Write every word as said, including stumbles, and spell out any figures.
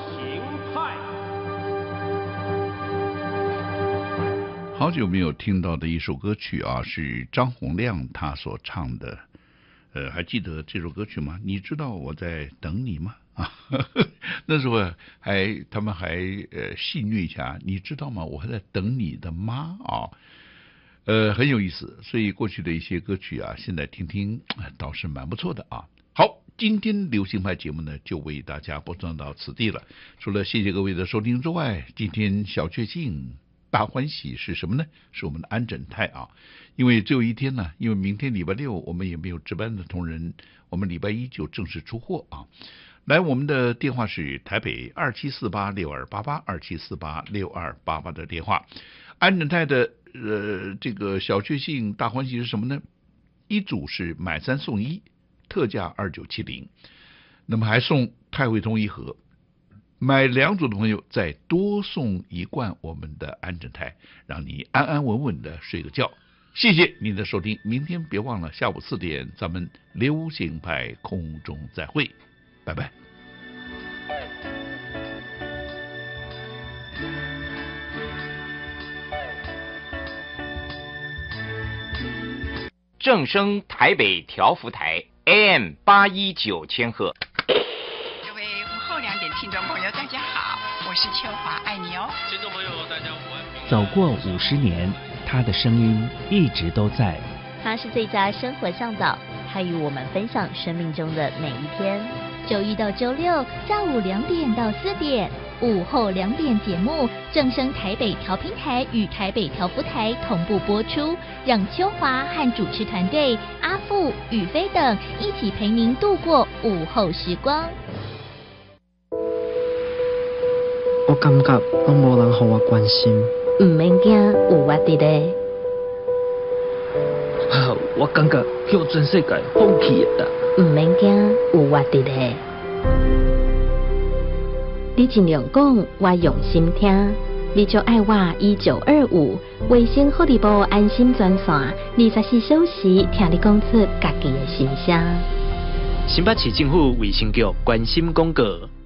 行派。 好久没有听到的一首歌曲啊，是张洪量他所唱的。呃，还记得这首歌曲吗？你知道我在等你吗？啊，那时候还他们还呃戏谑一下，你知道吗？我还在等你的妈啊。呃，很有意思。所以过去的一些歌曲啊，现在听听倒是蛮不错的啊。好，今天流行派节目呢，就为大家播送到此地了。除了谢谢各位的收听之外，今天小确幸大欢喜是什么呢？是我们的安整泰啊。因为只有一天呢，因为明天礼拜六我们也没有值班的同仁，我们礼拜一就正式出货啊。来，我们的电话是台北二七四八六二八八二七四八六二八八的电话。安整泰的呃这个小确幸大欢喜是什么呢？一组是买三送一，特价二九七零，那么还送泰惠通一盒。买两组的朋友再多送一罐我们的安整泰，让你安安稳稳的睡个觉。谢谢您的收听，明天别忘了下午四点咱们流行派空中再会，拜拜。 正声台北调幅台 A M 八一九千赫。 各位午后两点听众朋友，大家好，我是秋华，爱你哦。 听众朋友，大家午安。 走过五十年，他的声音一直都在。 他是最佳生活向导，他与我们分享生命中的每一天。 周一到周六下午两点到四点，午后两点节目正声台北调频台与台北调幅台同步播出，让秋华和主持团队阿富、宇飞等一起陪您度过午后时光。 我感觉拢无人互我关心。 唔免惊，有我伫咧。 啊，我感觉向全世界放弃了。 唔免惊，有我伫咧。你尽量讲，我用心听。你就爱我一九二五卫星福利部安心专线，二十四小时听你讲出家己的心声。 新北市政府卫生局关心广告。